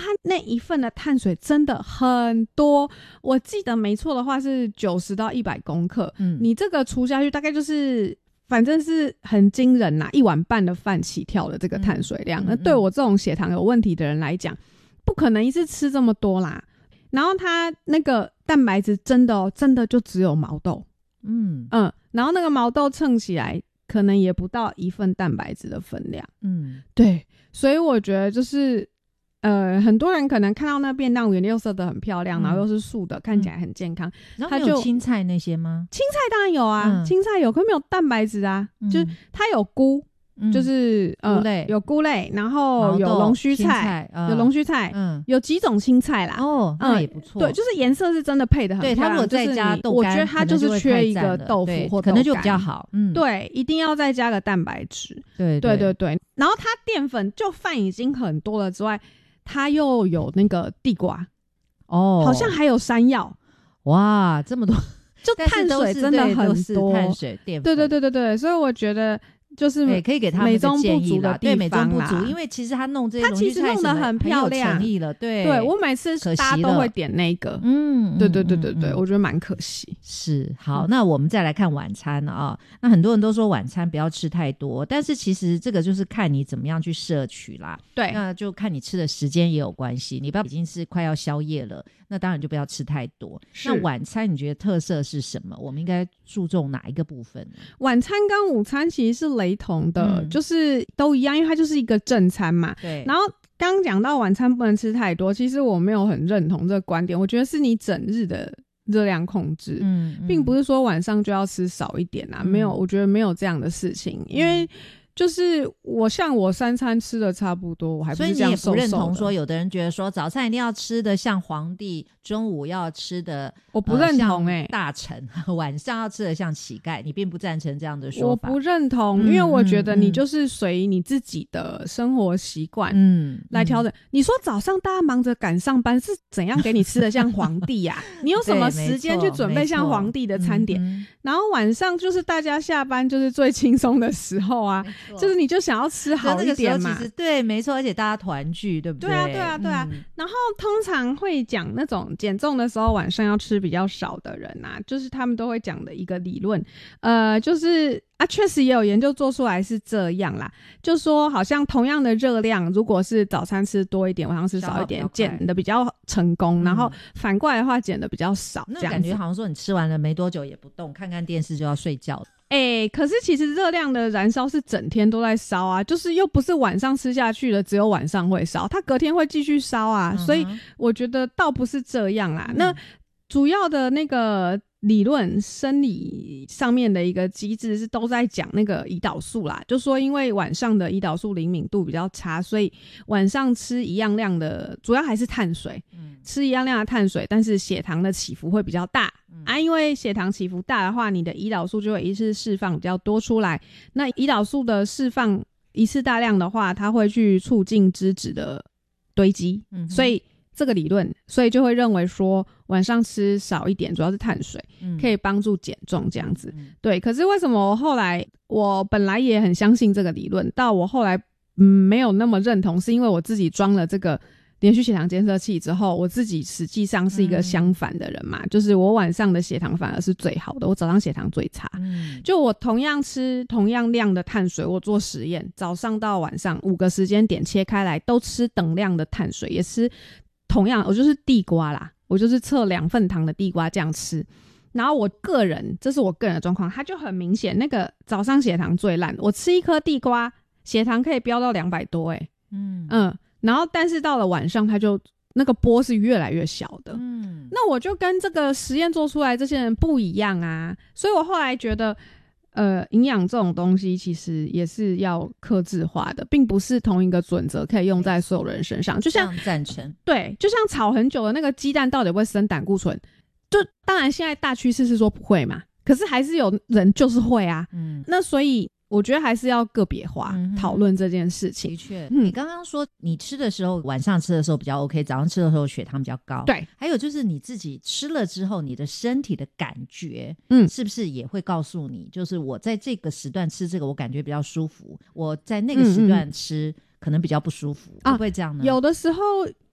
那一份的碳水真的很多，我记得没错的话是90到100公克，你这个除下去大概就是反正是很惊人啦，1碗半的饭起跳的这个碳水量，那对我这种血糖有问题的人来讲不可能一次吃这么多啦。然后它那个蛋白质真的就只有毛豆，然后那个毛豆称起来可能也不到1份蛋白质的分量，对，所以我觉得就是很多人可能看到那便当圆溜色的很漂亮，然后又是素的，看起来很健康， 然后没有青菜那些吗？ 青菜当然有啊，青菜有，可没有蛋白质啊，就是它有菇，就是菇类有菇类，然后有龙须菜，有龙须菜，有几种青菜啦， 那也不错， 对，就是颜色是真的配得很漂亮， 对，它如果再加豆干， 我觉得它就是缺一个豆腐或豆干， 可能就比较好， 对，一定要再加个蛋白质， 对， 然后它淀粉就饭已经很多了之外，它又有那个地瓜，好像还有山药， 哇，这么多， 就碳水真的很多， 碳水淀粉， 对，所以我觉得就是可以给他们美中不足的地方啦， 对，美中不足，因为其实他弄这些东西， 他其实弄得很漂亮， 很有诚意了， 对，我每次大家都会点那个，对，我觉得蛮可惜。 是，好，那我们再来看晚餐啊，那很多人都说晚餐不要吃太多，但是其实这个就是看你怎么样去摄取啦， 对， 那就看你吃的时间也有关系，你不要已经是快要宵夜了，那当然就不要吃太多。那晚餐你觉得特色是什么？我们应该注重哪一个部分呢？ 晚餐跟午餐其实是雷同的，就是都一样，因为它就是一个正餐嘛。 对。 然后刚刚讲到晚餐不能吃太多，其实我没有很认同这个观点，我觉得是你整日的热量控制，并不是说晚上就要吃少一点啊，没有，我觉得没有这样的事情，因为就是我3餐吃的差不多，我还不是这样瘦瘦的。所以你也不认同说有的人觉得说早餐一定要吃的像皇帝，中午要吃的我不认同大臣，晚上要吃的像乞丐，你并不赞成这样的说法。 我不认同，因为我觉得你就是随你自己的生活习惯来调整。你说早上大家忙着赶上班，是怎样给你吃的像皇帝啊？你有什么时间去准备像皇帝的餐点？然后晚上就是大家下班就是最轻松的时候啊，就是你就想要吃好一点嘛。 其实对，没错，而且大家团聚，对不对？ 对啊。然后通常会讲那种减重的时候晚上要吃比较少的人啊，就是他们都会讲的一个理论，就是确实也有研究做出来是这样啦，就说好像同样的热量，如果是早餐吃多一点，晚上吃少一点，减的比较成功，然后反过来的话减的比较少，这样子。 那感觉好像说你吃完了没多久也不动，看看电视就要睡觉了。 可是其实热量的燃烧是整天都在烧啊，就是又不是晚上吃下去了只有晚上会烧，它隔天会继续烧啊，所以我觉得倒不是这样啦。那主要的那个理论生理上面的一个机制是都在讲那个胰岛素啦，就说因为晚上的胰岛素灵敏度比较差，所以晚上吃一样量的，主要还是碳水，吃一样量的碳水，但是血糖的起伏会比较大因为血糖起伏大的话，你的胰岛素就会一次释放比较多出来，那胰岛素的释放一次大量的话，它会去促进脂质的堆积，所以这个理论，所以就会认为说晚上吃少一点，主要是碳水，可以帮助减重这样子。对，可是为什么我本来也很相信这个理论，到我后来没有那么认同，是因为我自己装了这个连续血糖监测器之后，我自己实际上是一个相反的人嘛，就是我晚上的血糖反而是最好的，我早上血糖最差。就我同样吃同样量的碳水，我做实验，早上到晚上5个时间点切开来，都吃等量的碳水，也吃同样，我就是地瓜啦，我就是测2份糖的地瓜这样吃。然后我个人，这是我个人的状况，它就很明显，那个早上血糖最烂，我吃一颗地瓜，血糖可以飙到200多然后但是到了晚上，它就那个波是越来越小的。那我就跟这个实验做出来这些人不一样啊，所以我后来觉得营养这种东西其实也是要客制化的，并不是同一个准则可以用在所有人身上。就像赞成， 对，就像炒很久的那个鸡蛋到底会不会生胆固醇，就当然现在大趋势是说不会嘛，可是还是有人就是会啊。那所以我觉得还是要个别化讨论这件事情。 的确，你刚刚说你吃的时候，晚上吃的时候比较 OK， 早上吃的时候血糖比较高。 对， 还有就是你自己吃了之后，你的身体的感觉，是不是也会告诉你，就是我在这个时段吃这个，我感觉比较舒服；我在那个时段吃，可能比较不舒服，会不会这样呢？ 有的时候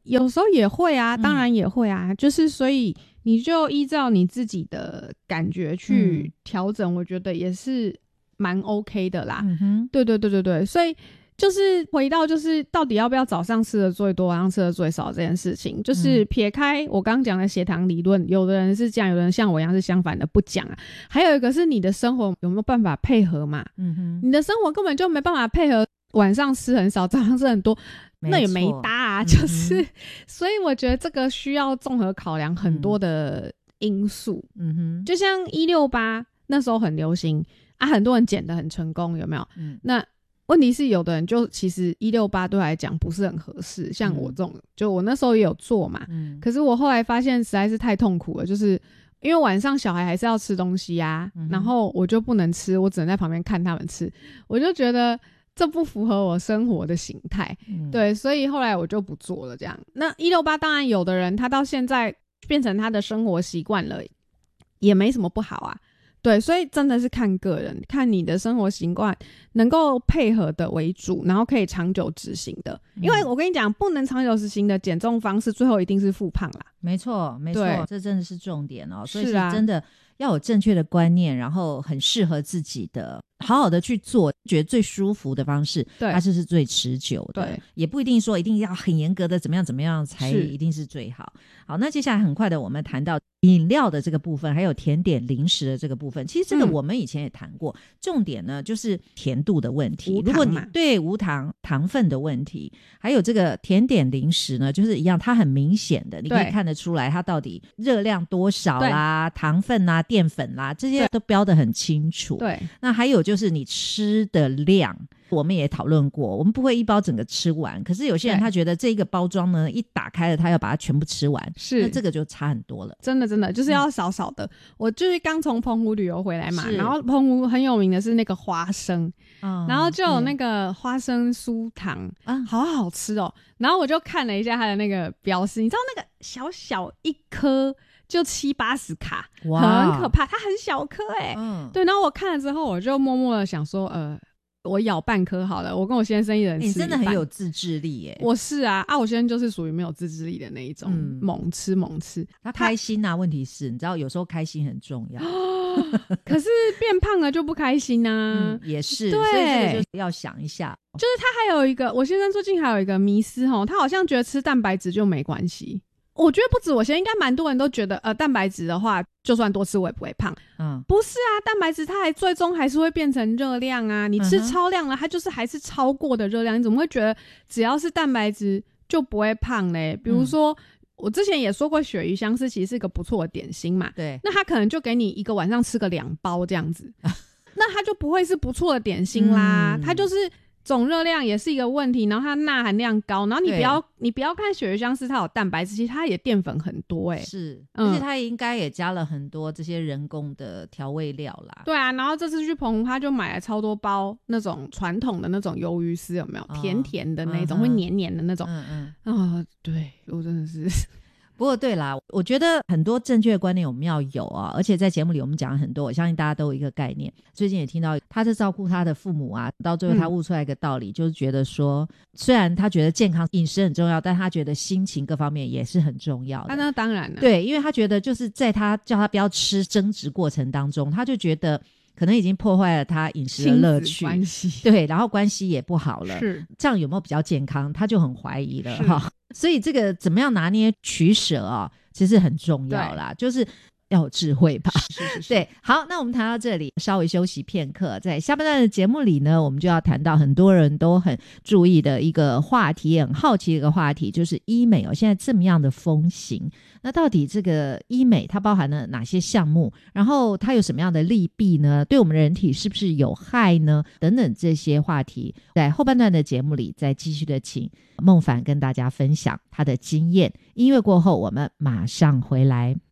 有时候也会啊，当然也会啊，就是所以你就依照你自己的感觉去调整，我觉得也是蛮 OK 的啦。对对对对对，所以就是回到就是到底要不要早上吃的最多晚上吃的最少这件事情，就是撇开我刚刚讲的血糖理论，有的人是这样，有的人像我一样是相反的不讲啊，还有一个是你的生活有没有办法配合嘛。你的生活根本就没办法配合晚上吃很少早上吃很多，那也没搭啊，就是所以我觉得这个需要综合考量很多的因素。就像168那时候很流行啊，很多人减得很成功，有没有？那问题是有的人就其实168对我来讲不是很合适，像我这种就我那时候也有做嘛，可是我后来发现实在是太痛苦了，就是因为晚上小孩还是要吃东西啊，然后我就不能吃，我只能在旁边看他们吃，我就觉得这不符合我生活的形态。对，所以后来我就不做了这样。那168当然有的人他到现在变成他的生活习惯了，也没什么不好啊。对，所以真的是看个人，看你的生活习惯能够配合的为主，然后可以长久执行的。因为我跟你讲，不能长久执行的减重方式，最后一定是复胖啦。 没错没错，这真的是重点哦。所以是真的要有正确的观念，然后很适合自己的，好好的去做，觉得最舒服的方式，它就是最持久的。对，也不一定说一定要很严格的怎么样怎么样才一定是最好。好，那接下来很快的我们谈到饮料的这个部分，还有甜点零食的这个部分。其实这个我们以前也谈过，重点呢就是甜度的问题，如果你对无糖糖分的问题，还有这个甜点零食呢，就是一样，它很明显的，你可以看得出来它到底热量多少啦，糖分啦、淀粉啦，这些都标得很清楚。对，那还有就是你吃的量。我们也讨论过，我们不会一包整个吃完，可是有些人他觉得这个包装呢一打开了他要把它全部吃完，是，那这个就差很多了。真的真的就是要少少的。我就是刚从澎湖旅游回来嘛，然后澎湖很有名的是那个花生，然后就有那个花生酥糖，好好吃哦。然后我就看了一下它的那个标示，你知道那个小小一颗就70-80卡，很可怕，它很小颗对。然后我看了之后我就默默的想说我咬半颗好了，我跟我先生一人吃一半。你真的很有自制力耶。我是啊，我先生就是属于没有自制力的那一种，猛吃。他开心啊，问题是你知道有时候开心很重要可是变胖了就不开心啊。也是，对，所以这个就是要想一下。就是他还有一个，我先生最近还有一个迷思他好像觉得吃蛋白质就没关系。我觉得不止我现在应该蛮多人都觉得蛋白质的话就算多吃我也不会胖。不是啊，蛋白质它最终还是会变成热量啊，你吃超量了它就是还是超过的热量，你怎么会觉得只要是蛋白质就不会胖嘞？比如说我之前也说过鳕鱼香丝其实是一个不错的点心嘛，对，那它可能就给你一个晚上吃个2包这样子那它就不会是不错的点心啦，它就是总热量也是一个问题，然后它钠含量高，然后你不要看鳕鱼香丝它有蛋白质，其实它也淀粉很多是，而且它应该也加了很多这些人工的调味料啦。对啊，然后这次去澎湖他就买了超多包那种传统的那种鱿鱼丝，有没有甜甜的那种会黏黏的那种对，我真的是不过对啦，我觉得很多正确的观念我们要有而且在节目里我们讲了很多，我相信大家都有一个概念。最近也听到他在照顾他的父母到最后他悟出来一个道理，就是觉得说虽然他觉得健康饮食很重要，但他觉得心情各方面也是很重要的。那当然了，对，因为他觉得就是在他叫他不要吃争执过程当中，他就觉得可能已经破坏了他饮食的乐趣，关系对，然后关系也不好了，是这样有没有比较健康他就很怀疑了所以这个怎么样拿捏取舍其实很重要啦，就是要有智慧吧。是对。好，那我们谈到这里稍微休息片刻，在下半段的节目里呢，我们就要谈到很多人都很注意的一个话题，也很好奇的一个话题，就是医美现在这么样的风行，那到底这个医美它包含了哪些项目，然后它有什么样的利弊呢？对我们人体是不是有害呢？等等这些话题在后半段的节目里再继续的请孟凡跟大家分享他的经验。音乐过后我们马上回来。